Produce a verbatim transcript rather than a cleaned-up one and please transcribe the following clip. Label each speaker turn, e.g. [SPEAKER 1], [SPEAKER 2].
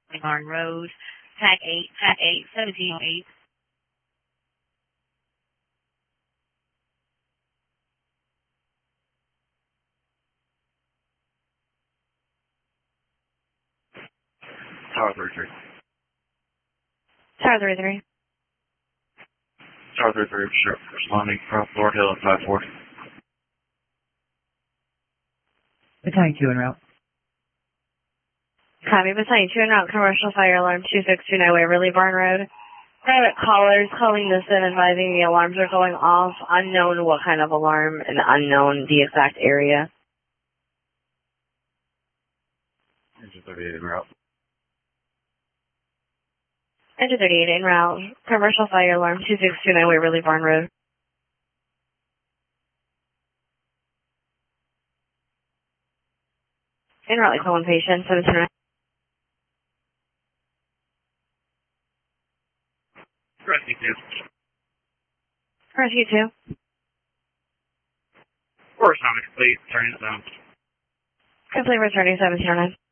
[SPEAKER 1] Barn Road, Pack eight, Pack eight, seventeen oh eight.
[SPEAKER 2] Tower thirty-three.
[SPEAKER 1] Tower thirty-three.
[SPEAKER 2] Tower thirty-three, sure. Responding from Lord Hill at five four.
[SPEAKER 3] Battalion two en route.
[SPEAKER 1] Copy, Battalion two en route, commercial fire alarm two six two nine Waverly Barn Road. Private callers calling this in, advising the alarms are going off. Unknown what kind of alarm and unknown the exact area.
[SPEAKER 2] Engine thirty-eight en route.
[SPEAKER 1] Engine thirty-eight en route, commercial fire alarm two six two nine Waverly Barn Road. En route, like one patient, seventeen oh nine.
[SPEAKER 2] Rescue two.
[SPEAKER 1] Rescue two.
[SPEAKER 2] First time complete, turning it down.
[SPEAKER 1] Complete returning seventeen oh nine.